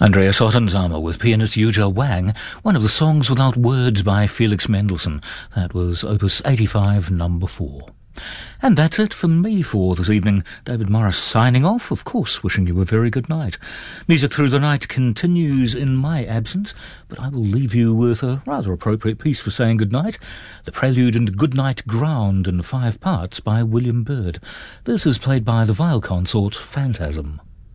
Andreas Ottenshammer with pianist Yuja Wang, one of the songs without words by Felix Mendelssohn. That was Opus 85, number 4. And that's it from me for this evening. David Morris signing off, of course, wishing you a very good night. Music Through the Night continues in my absence, but I will leave you with a rather appropriate piece for saying good night. The Prelude and Goodnight Ground in 5 parts by William Byrd. This is played by the viol consort Phantasm.